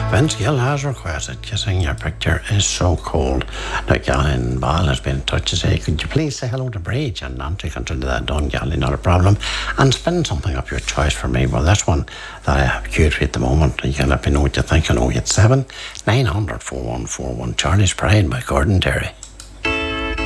Vince Gill has requested Kissing Your Picture Is So Cold. Now, Gallin Ball has been in touch to say, could you please say hello to Bridge? And Nancy consider that done, Gallin, not a problem. And spin something up your choice for me. Well, this one that I have queued for at the moment, you can let me know what you think on 087 900 4141. Charlie's Pride by Gordon Terry.